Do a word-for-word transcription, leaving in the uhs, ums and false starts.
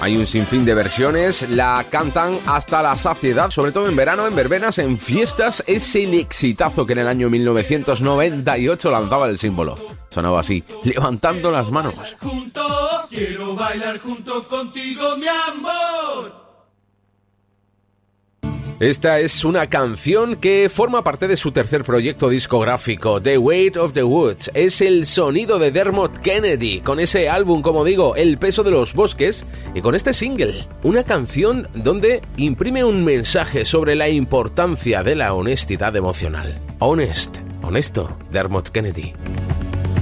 Hay un sinfín de versiones, la cantan hasta la saciedad, sobre todo en verano, en verbenas, en fiestas. Es el exitazo que en el año mil novecientos noventa y ocho lanzaba el símbolo. Sonaba así, levantando las manos. Junto, quiero bailar junto contigo, mi amor. Esta es una canción que forma parte de su tercer proyecto discográfico, The Weight of the Woods. Es el sonido de Dermot Kennedy, con ese álbum, como digo, El peso de los bosques, y con este single, una canción donde imprime un mensaje sobre la importancia de la honestidad emocional. Honest, honesto, Dermot Kennedy.